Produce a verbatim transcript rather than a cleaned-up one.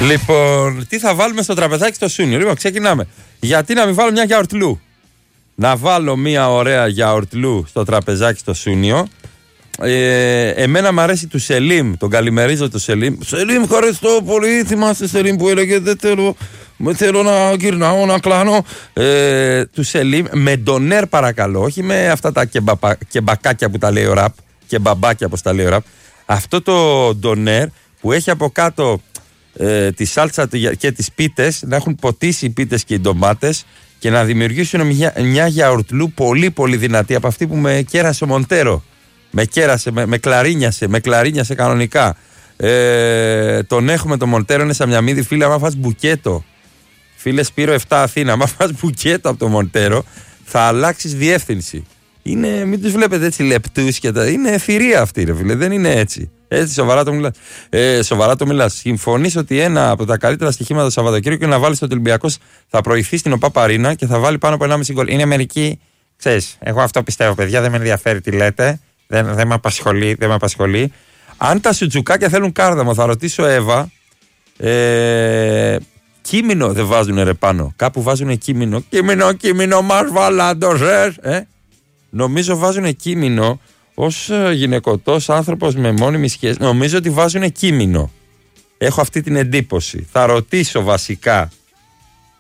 Λοιπόν, τι θα βάλουμε στο τραπεζάκι στο Σούνιο? Λοιπόν, ξεκινάμε. Γιατί να μην βάλω μια γιαουρτλού? Να βάλω μια ωραία γιαουρτλού στο τραπεζάκι στο Σούνιο. Ε, εμένα μου αρέσει του Σελίμ. Τον καλημερίζω του Σελίμ. Σελίμ, ευχαριστώ πολύ. Θυμάστε Σελίμ που έλεγε δεν θέλω, θέλω να γυρνάω, να κλάνω. Ε, του Σελίμ με ντονέρ παρακαλώ. Όχι με αυτά τα κεμπαπα, κεμπακάκια που τα λέει ο ραπ. Κεμπαμπάκια όπως τα λέει ο ραπ. Αυτό το ντονέρ που έχει από κάτω ε, τη σάλτσα και τις πίτες, να έχουν ποτίσει οι πίτες και οι ντομάτες και να δημιουργήσουν μια, μια γιαουρτλού πολύ πολύ δυνατή από αυτή που με κέρασε ο Μοντέρο. Με κέρασε, με, με κλαρίνιασε, με κλαρίνιασε κανονικά. Ε, τον έχουμε τον Μοντέρο, είναι σαν μια μύδι, φίλε. Άμα φας μπουκέτο, φίλε Σπύρο επτά Αθήνα, άμα φας μπουκέτο από τον Μοντέρο, θα αλλάξεις διεύθυνση. Είναι, μην τους βλέπετε έτσι λεπτούς και τα. Είναι θηρία αυτή, ρε φίλε, δεν είναι έτσι. Έτσι, σοβαρά το μιλάς. Ε, σοβαρά το μιλάς. Συμφωνείς ότι ένα από τα καλύτερα στοιχήματα του Σαββατοκύριακου είναι να βάλει ότι ο Ολυμπιακός θα προηχθεί στην ΟΠΑ Παρίνα και θα βάλει πάνω από ενάμιση γκολ. Είναι μερικοί, ξέρεις, εγώ αυτό πιστεύω, παιδιά, δεν με ενδιαφέρει τι λέτε. Δεν, δεν με απασχολεί, δεν με απασχολεί. Αν τα σουτζουκάκια θέλουν κάρδαμο, θα ρωτήσω Εύα. Ε, κείμενο δεν βάζουν ρε πάνω. Κάπου βάζουν κείμενο. Κείμενο, κείμενο, μας βαλάντος, ε. Νομίζω βάζουν κείμενο ως γυναικωτός άνθρωπος με μόνιμη σχέση. Νομίζω ότι βάζουν κείμενο. Έχω αυτή την εντύπωση. Θα ρωτήσω βασικά